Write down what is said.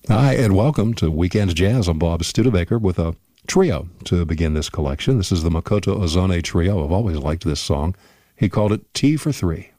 Hi, and welcome to Weekend Jazz. I'm Bob Studebaker with a trio to begin this collection. This is the Makoto Ozone Trio. I've always liked this song. He called it Tea for Three.